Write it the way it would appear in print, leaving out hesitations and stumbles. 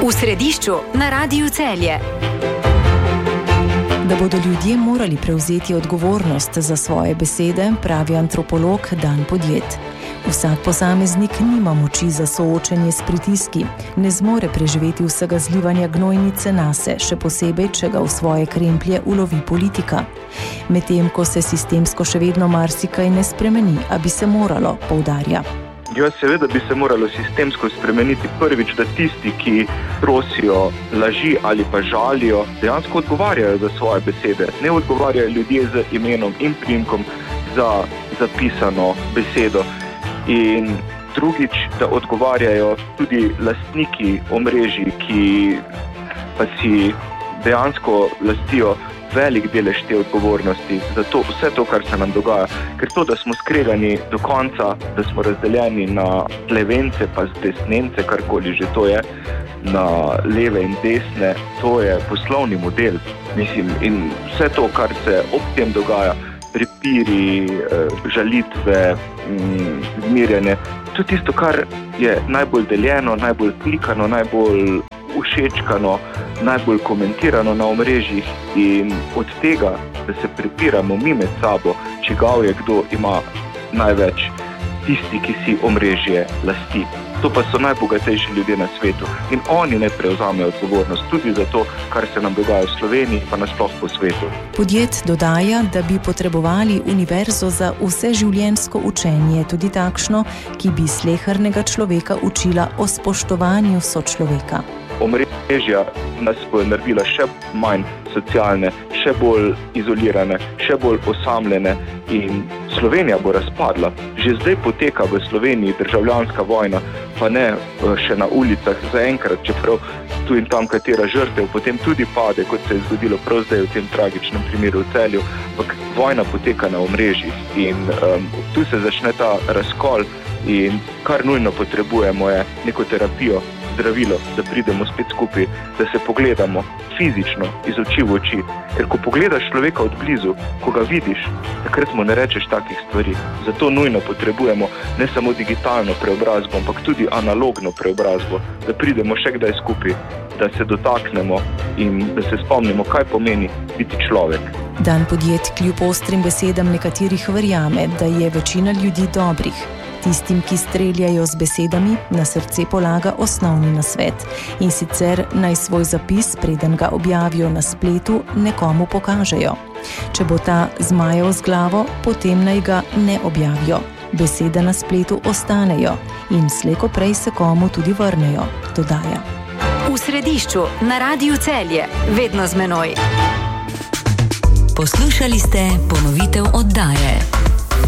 V središču na Radiu Celje. Da bodo ljudje morali prevzeti odgovornost za svoje besede, pravi antropolog Dan Podjed. Vsak posameznik nima moči za soočenje s pritiski, ne zmore preživeti vsega zlivanja gnojnice nase, še posebej, če ga v svoje kremplje ulovi politika. Medtem ko se sistemsko še vedno marsikaj ne spremeni, a bi se moralo, poudarja. Ja, seveda bi se moralo sistemsko spremeniti. Prvič, da tisti, ki prosijo, laži ali pa žalijo, dejansko odgovarjajo za svoje besede. Ne odgovarjajo ljudje z imenom in priimkom za zapisano besedo. In drugič, da odgovarjajo tudi lastniki omrežij, ki pa si dejansko lastijo velik delež te odgovornosti za to, vse to, kar se nam dogaja. Ker to, da smo skregani do konca, da smo razdeljeni na levence pa desnence, karkoli že to je, na leve in desne, to je poslovni model. In vse to, kar se ob tem dogaja, prepiri, žalitve, zmirjanje, to je tisto, kar je najbolj deljeno, najbolj klikano, najbolj všečkano, najbolj komentirano na omrežjih, in od tega, da se prepiramo mi med sabo, čigav je kdo ima največ, tisti, ki si omrežje lasti. To pa so najbogatejši ljudje na svetu in oni ne prevzamejo odgovornost tudi za to, kar se nam dogaja v Sloveniji, pa nasploh po svetu. Podjed dodaja, da bi potrebovali univerzo za vseživljenjsko učenje, tudi takšno, ki bi slehernega človeka učila o spoštovanju sočloveka. Omrežja nas bo naredila še manj socialne, še bolj izolirane, še bolj osamljene in Slovenija bo razpadla. Že zdaj poteka v Sloveniji državljanska vojna, pa ne še na ulicah zaenkrat, čeprav tu in tam katera žrtev potem tudi pade, kot se je zgodilo prav zdaj v tem tragičnem primeru v Celju, ampak vojna poteka na omrežjih in tu se začne ta razkol in kar nujno potrebujemo je neko terapijo, zdravilo, da pridemo spet skupaj, da se pogledamo fizično, iz oči v oči. Ker ko pogledaš človeka od blizu, ko ga vidiš, takrat mu ne rečeš takih stvari. Zato nujno potrebujemo ne samo digitalno preobrazbo, ampak tudi analogno preobrazbo, da pridemo še kdaj skupaj, da se dotaknemo in da se spomnimo, kaj pomeni biti človek. Dan Podjed kljub ostrim besedam nekaterih verjame, da je večina ljudi dobrih. Tistim, ki streljajo z besedami, na srce polaga osnovni nasvet. In sicer naj svoj zapis, preden ga objavijo na spletu, nekomu pokažejo. Če bo ta zmajal z glavo, potem naj ga ne objavijo. Besede na spletu ostanejo in slej ko prej se komu tudi vrnejo, dodaja. V središču na Radiu Celje, vedno z menoj. Poslušali ste ponovitev oddaje.